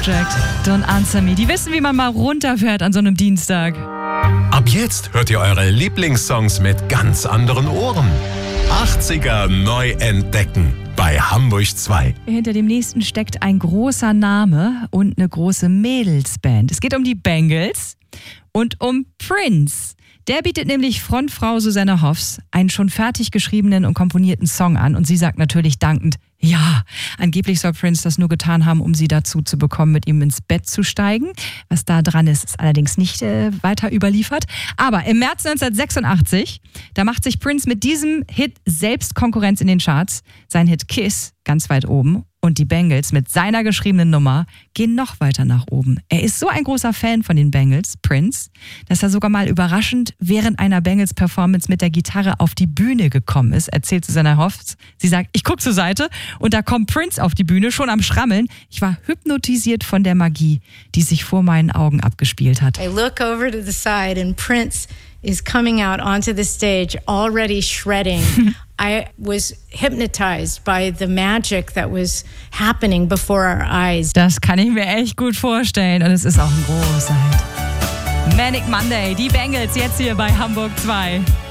Project, Don't Answer Me. Die wissen, wie man mal runterfährt an so einem Dienstag. Ab jetzt hört ihr eure Lieblingssongs mit ganz anderen Ohren. 80er neu entdecken bei Hamburg 2. Hinter dem nächsten steckt ein großer Name und eine große Mädelsband. Es geht um die Bangles und um Prince. Der bietet nämlich Frontfrau Susanne Hoffs einen schon fertig geschriebenen und komponierten Song an und sie sagt natürlich dankend, ja, angeblich soll Prince das nur getan haben, um sie dazu zu bekommen, mit ihm ins Bett zu steigen. Was da dran ist, ist allerdings nicht weiter überliefert. Aber im März 1986, da macht sich Prince mit diesem Hit selbst Konkurrenz in den Charts. Sein Hit Kiss ganz weit oben und die Bangles mit seiner geschriebenen Nummer gehen noch weiter nach oben. Er ist so ein großer Fan von den Bangles, Prince, dass er sogar mal überraschend während einer Bangles-Performance mit der Gitarre auf die Bühne gekommen ist, erzählt Susanne Hoffs. Sie sagt, ich gucke zur Seite und da kommt Prince auf die Bühne, schon am Schrammeln. Ich war hypnotisiert von der Magie, die sich vor meinen Augen abgespielt hat. I look over to the side and Prince is coming out onto the stage already shredding. I was hypnotized by the magic that was happening before our eyes. Das kann ich mir echt gut vorstellen und es ist auch ein großer Hit. Manic Monday, die Bangles jetzt hier bei Hamburg 2.